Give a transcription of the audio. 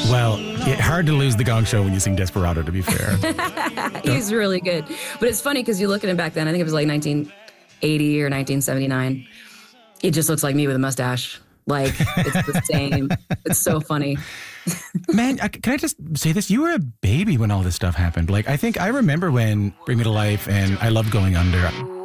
Well, it's hard to lose the Gong Show when you sing Desperado, to be fair. He's really good. But it's funny because you look at him back then, I think it was like 1980 or 1979. It just looks like me with a mustache. Like, it's the same. It's so funny. Man, can I just say this? You were a baby when all this stuff happened. Like, I think I remember when Bring Me to Life and I Loved Going Under.